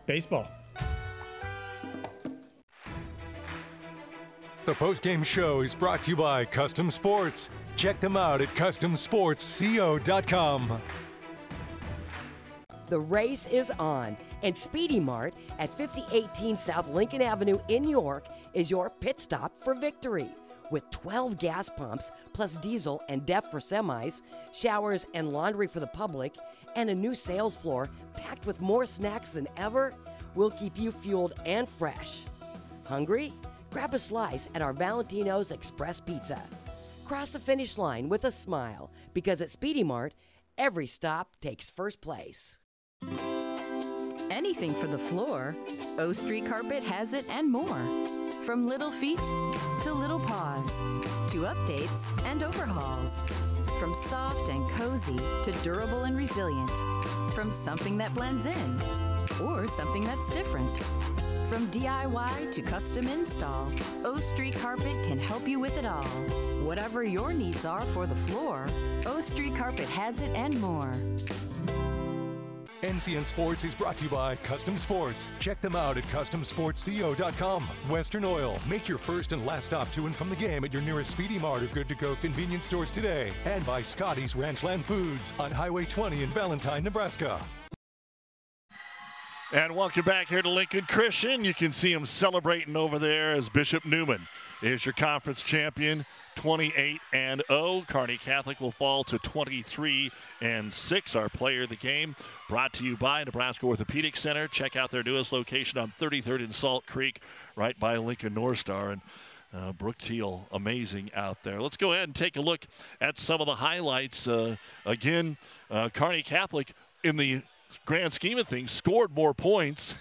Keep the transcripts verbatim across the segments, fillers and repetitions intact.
Baseball. The postgame show is brought to you by Custom Sports. Check them out at custom sports co dot com. The race is on, and Speedy Mart at fifty eighteen South Lincoln Avenue in York is your pit stop for victory. With twelve gas pumps, plus diesel and D E F for semis, showers and laundry for the public, and a new sales floor packed with more snacks than ever, we'll keep you fueled and fresh. Hungry? Grab a slice at our Valentino's Express Pizza. Cross the finish line with a smile, because at Speedy Mart, every stop takes first place. Anything for the floor, O Street Carpet has it and more. From little feet to little paws, to updates and overhauls. From soft and cozy to durable and resilient. From something that blends in or something that's different. From D I Y to custom install, O Street Carpet can help you with it all. Whatever your needs are for the floor, O Street Carpet has it and more. N C N Sports is brought to you by Custom Sports. Check them out at custom sports co dot com. Western Oil. Make your first and last stop to and from the game at your nearest Speedy Mart or Good to Go convenience stores today. And by Scotty's Ranchland Foods on Highway twenty in Valentine, Nebraska. And welcome back here to Lincoln Christian. You can see him celebrating over there as Bishop Neumann is your conference champion, twenty-eight and oh. Kearney Catholic will fall to twenty-three and six. Our player of the game brought to you by Nebraska Orthopedic Center. Check out their newest location on thirty-third and Salt Creek, right by Lincoln North Star. And uh, Brooke Teal, amazing out there. Let's go ahead and take a look at some of the highlights. Uh, again, uh, Kearney Catholic in the grand scheme of things scored more points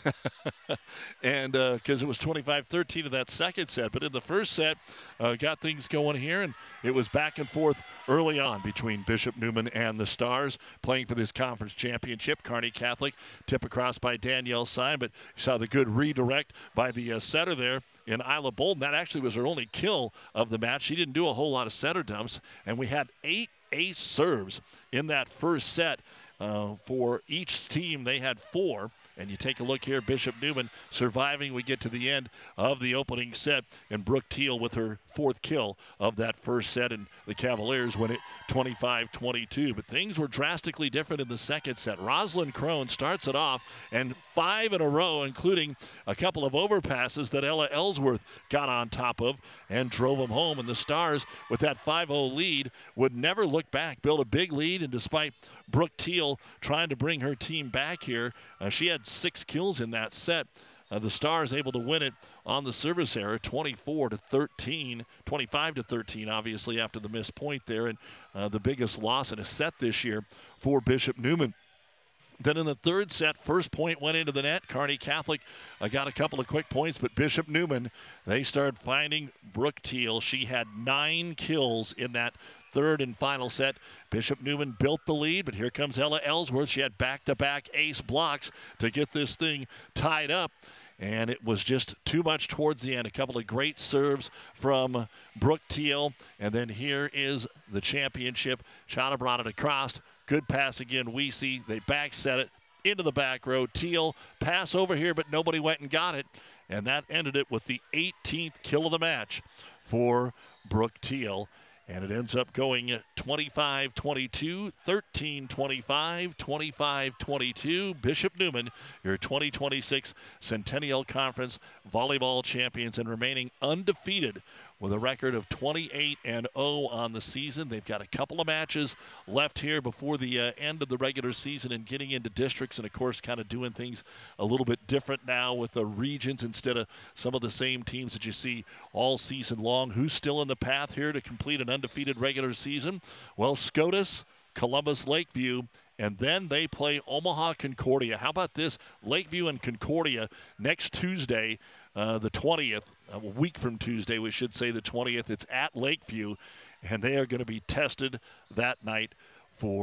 and because uh, it was twenty-five thirteen in that second set, but in the first set uh, got things going here, and it was back and forth early on between Bishop Neumann and the Stars playing for this conference championship. Kearney Catholic tip across by Danielle Syme, but you saw the good redirect by the uh, setter there in Isla Bolden. That actually was her only kill of the match. She didn't do a whole lot of setter dumps, and we had eight ace serves in that first set. Uh, for each team, they had four. And you take a look here, Bishop Neumann surviving. We get to the end of the opening set, and Brooke Teal with her fourth kill of that first set, and the Cavaliers win it twenty-five twenty-two. But things were drastically different in the second set. Rosalind Crone starts it off, and five in a row, including a couple of overpasses that Ella Ellsworth got on top of and drove them home. And the Stars, with that five oh lead, would never look back, build a big lead, and despite Brooke Teal trying to bring her team back here, uh, she had six kills in that set. Uh, the Stars able to win it on the service error, twenty-four to thirteen, twenty-five to thirteen, obviously, after the missed point there, and uh, the biggest loss in a set this year for Bishop Neumann. Then in the third set, first point went into the net. Kearney Catholic uh, got a couple of quick points, but Bishop Neumann, they started finding Brooke Teal. She had nine kills in that third and final set. Bishop Neumann built the lead, but here comes Ella Ellsworth. She had back-to-back ace blocks to get this thing tied up, and it was just too much towards the end. A couple of great serves from Brooke Teal, and then here is the championship. Chana brought it across. Good pass again, Weesey. They back set it into the back row. Teal pass over here, but nobody went and got it, and that ended it with the eighteenth kill of the match for Brooke Teal. And it ends up going twenty-five twenty-two, thirteen twenty-five, twenty-five twenty-two. Bishop Neumann, your twenty twenty-six Centennial Conference volleyball champions, and remaining undefeated with a record of twenty-eight and oh on the season. They've got a couple of matches left here before the uh, end of the regular season and getting into districts, and of course kind of doing things a little bit different now with the regions instead of some of the same teams that you see all season long. Who's still in the path here to complete an undefeated regular season? Well, SCOTUS, Columbus Lakeview, and then they play Omaha Concordia. How about this? Lakeview and Concordia next Tuesday, uh, the twentieth, a week from Tuesday, we should say the twentieth. It's at Lakeview, and they are going to be tested that night for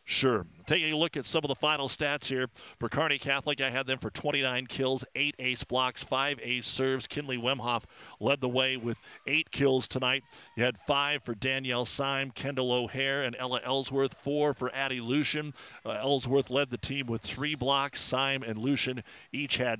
Sure. Taking a look at some of the final stats here for Kearney Catholic, I had them for twenty-nine kills, eight ace blocks, five ace serves. Kinley Wemhoff led the way with eight kills tonight. You had five for Danielle Syme, Kendall O'Hare, and Ella Ellsworth, four for Addie Lucian. Uh, Ellsworth led the team with three blocks. Syme and Lucian each had